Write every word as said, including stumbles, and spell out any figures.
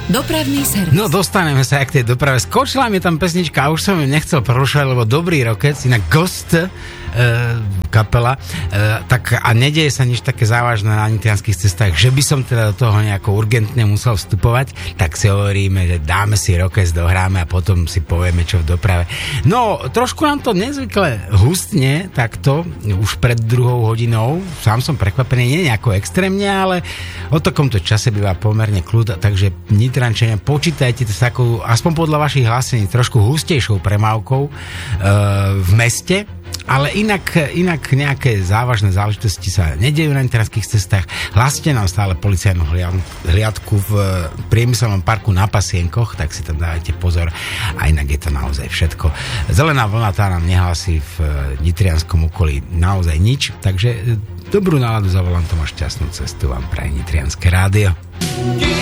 Dopravný servis. No, dostaneme sa aj k tej doprave. Skočila mi tam pesnička a už som ju nechcel prerušovať, lebo dobrý rokec, inak Ghost e, kapela, e, tak a nedieje sa nič také závažné na nitrianskych cestách, že by som teda do toho nejako urgentne musel vstupovať, tak si hovoríme, že dáme si rokec, dohráme a potom si povieme, čo v doprave. No, trošku nám to nezvykle hustne, takto, už pred druhou hodinou. Sám som prekvapený, nie nejako extrémne, ale o takomto čase býva pomerne kľud, takže Nitrančania, počítajte s takou, aspoň podľa vašich hlásení, trošku hustejšou premávkou e, v meste, ale inak, inak nejaké závažné záležitosti sa nedejú na nitranských cestách. Hláste nám stále policajnú hliadku v priemyselnom parku na Pasienkoch, tak si tam dávajte pozor a inak je to naozaj všetko. Zelená vlna tá nám nehlási v nitrianskom okolí naozaj nič, takže dobrú náladu za volantom a šťastnú cestu vám praje Nitrianske rádio.